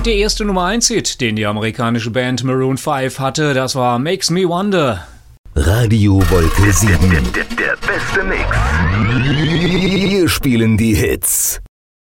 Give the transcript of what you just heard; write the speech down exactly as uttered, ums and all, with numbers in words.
Der erste Nummer eins Hit, den die amerikanische Band Maroon fünf hatte, das war Makes Me Wonder. Radio Wolke sieben. Der, der, der beste Mix. Wir spielen die Hits.